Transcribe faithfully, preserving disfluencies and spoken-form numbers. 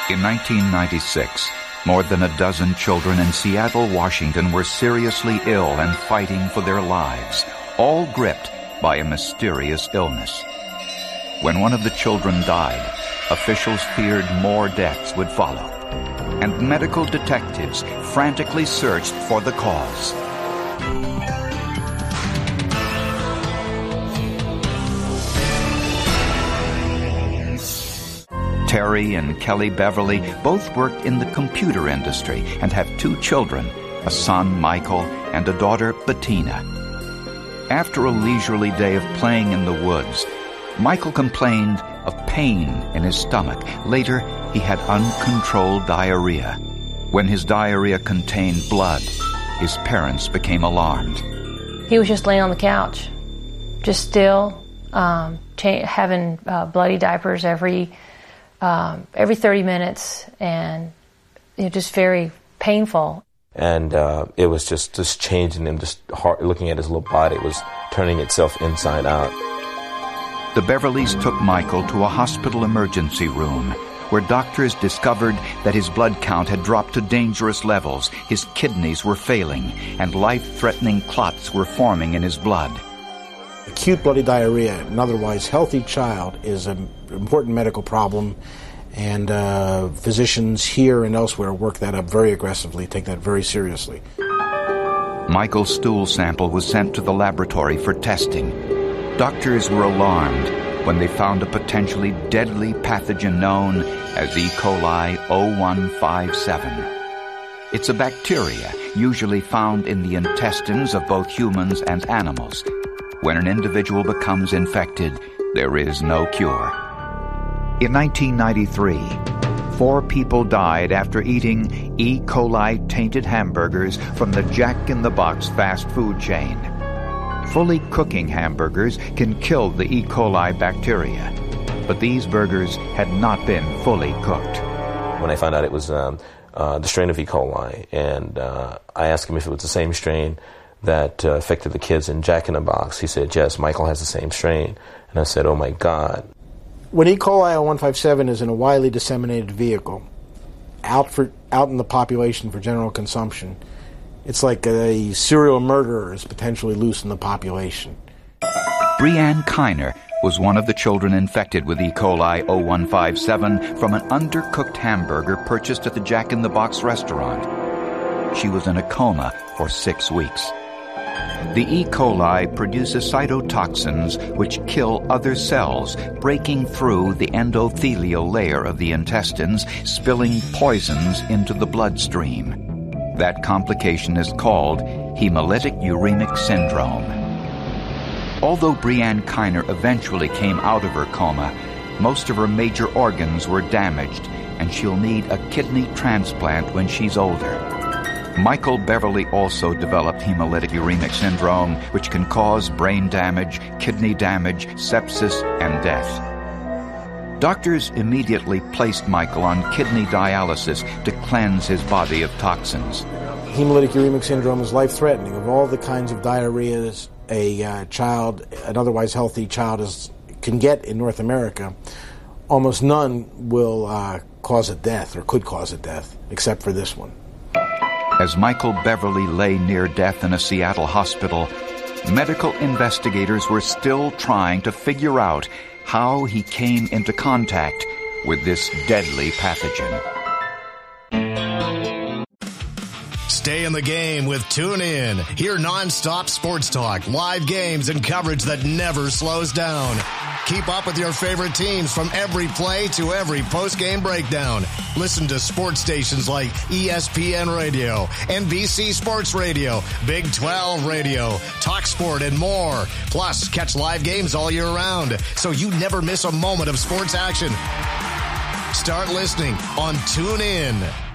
In nineteen ninety-six, more than a dozen children in Seattle, Washington were seriously ill and fighting for their lives, all gripped by a mysterious illness. When one of the children died, officials feared more deaths would follow, and medical detectives frantically searched for the cause. Terry and Kelly Beverly both work in the computer industry and have two children, a son, Michael, and a daughter, Bettina. After a leisurely day of playing in the woods, Michael complained of pain in his stomach. Later, he had uncontrolled diarrhea. When his diarrhea contained blood, his parents became alarmed. He was just laying on the couch, just still, um, cha- having uh, bloody diapers every um, every thirty minutes, and it was just very painful. And uh, it was just, just changing him, just hard, looking at his little body. It was turning itself inside out. The Beverleys took Michael to a hospital emergency room, where doctors discovered that his blood count had dropped to dangerous levels, his kidneys were failing, and life-threatening clots were forming in his blood. Acute bloody diarrhea in an otherwise healthy child is an important medical problem, and uh, physicians here and elsewhere work that up very aggressively, take that very seriously. Michael's stool sample was sent to the laboratory for testing. Doctors were alarmed when they found a potentially deadly pathogen known as E. coli oh one five seven. It's a bacteria usually found in the intestines of both humans and animals. When an individual becomes infected, there is no cure. In nineteen ninety-three, four people died after eating E. coli-tainted hamburgers from the Jack in the Box fast food chain. Fully cooking hamburgers can kill the E. coli bacteria, but these burgers had not been fully cooked. When I found out it was um, uh, the strain of E. coli, and uh, I asked him if it was the same strain that uh, affected the kids in Jack in the Box, he said, yes, Michael has the same strain. And I said, oh my God. When E. coli oh one five seven is in a widely disseminated vehicle, out for out in the population for general consumption, it's like a serial murderer is potentially loose in the population. Breanne Kiner was one of the children infected with E. coli oh one five seven from an undercooked hamburger purchased at the Jack in the Box restaurant. She was in a coma for six weeks. The E. coli produces cytotoxins which kill other cells, breaking through the endothelial layer of the intestines, spilling poisons into the bloodstream. That complication is called hemolytic uremic syndrome. Although Breanne Kiner eventually came out of her coma, most of her major organs were damaged, and she'll need a kidney transplant when she's older. Michael Beverly also developed hemolytic uremic syndrome, which can cause brain damage, kidney damage, sepsis, and death. Doctors immediately placed Michael on kidney dialysis to cleanse his body of toxins. Hemolytic uremic syndrome is life-threatening. Of all the kinds of diarrheas a uh, child, an otherwise healthy child, is, can get in North America, almost none will uh, cause a death or could cause a death, except for this one. As Michael Beverly lay near death in a Seattle hospital, medical investigators were still trying to figure out how he came into contact with this deadly pathogen. Stay in the game with TuneIn. Hear nonstop sports talk, live games, and coverage that never slows down. Keep up with your favorite teams from every play to every post-game breakdown. Listen to sports stations like E S P N Radio, N B C Sports Radio, Big twelve Radio, TalkSport, and more. Plus, catch live games all year round, so you never miss a moment of sports action. Start listening on TuneIn.